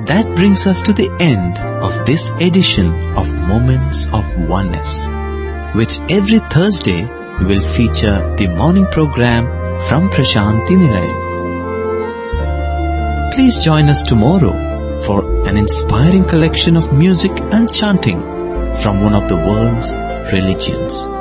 That brings us to the end of this edition of Moments of Oneness, which every Thursday will feature the morning program from Prashanti Nilayam. Please join us tomorrow for an inspiring collection of music and chanting from one of the world's religions.